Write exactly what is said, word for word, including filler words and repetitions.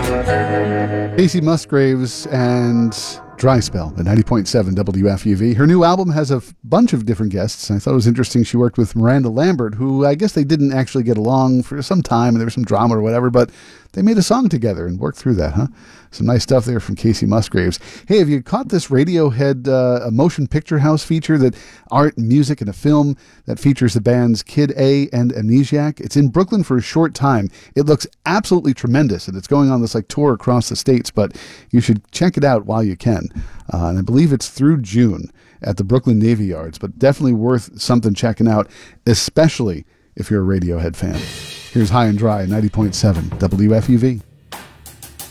Kacey Musgraves and Dry Spell at ninety point seven W F U V. Her new album has a f- bunch of different guests. I thought it was interesting she worked with Miranda Lambert, who I guess they didn't actually get along for some time, and there was some drama or whatever, but they made a song together and worked through that, huh? Some nice stuff there from Kacey Musgraves. Hey, have you caught this Radiohead uh, a motion picture house feature, that art and music in a film that features the bands Kid A and Amnesiac? It's in Brooklyn for a short time. It looks absolutely tremendous, and it's going on this like tour across the states, but you should check it out while you can. Uh, and I believe it's through June at the Brooklyn Navy Yards, but definitely worth something checking out, especially if you're a Radiohead fan. Here's High and Dry, ninety point seven W F U V.